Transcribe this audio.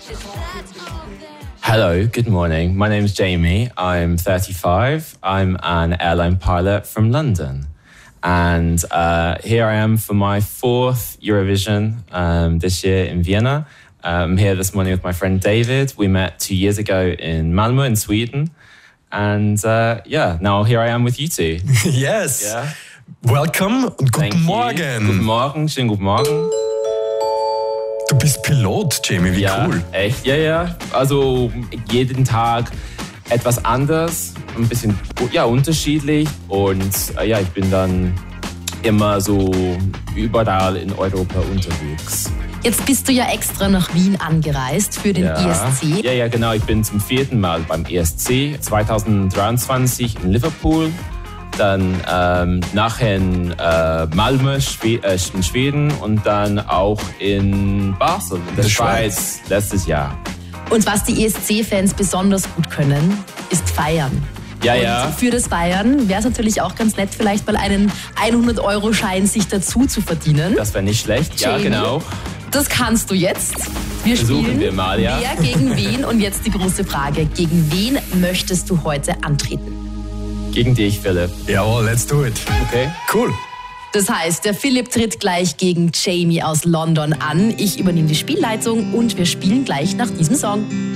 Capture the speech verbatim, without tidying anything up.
Hello, good morning. My name is Jamie. I'm thirty-five. I'm an airline pilot from London. And uh, here I am for my fourth Eurovision um, this year in Vienna. I'm here this morning with my friend David. We met two years ago in Malmö in Sweden. And uh, yeah, now here I am with you two. Yes. Yeah. Welcome und Thank guten you. Morgen. Guten Morgen, schönen guten Morgen. Du bist Pilot, Jamie, wie Ja, cool. echt? Ja, ja. Also jeden Tag etwas anders, ein bisschen ja, unterschiedlich. Und äh, ja, ich bin dann immer so überall in Europa unterwegs. Jetzt bist du ja extra nach Wien angereist für den Ja. E S C. Ja, ja, genau. Ich bin zum vierten Mal beim E S C. zwanzig dreiundzwanzig in Liverpool. Dann ähm, nachher in äh, Malmö Schwe- äh, in Schweden und dann auch in Basel in der Der Schweiz. Schweiz letztes Jahr. Und was die E S C-Fans besonders gut können, ist feiern. Ja, Und ja. für das Feiern wäre es natürlich auch ganz nett, vielleicht mal einen hundert-Euro-Schein sich dazu zu verdienen. Das wäre nicht schlecht. Ja, Jamie, genau. Das kannst du jetzt. Wir Versuchen spielen wir mal, ja. Wer gegen wen? Und jetzt die große Frage. Gegen wen möchtest du heute antreten? Gegen dich, Philipp. Jawohl, let's do it. Okay. Cool. Das heißt, der Philipp tritt gleich gegen Jamie aus London an. Ich übernehme die Spielleitung und wir spielen gleich nach diesem Song.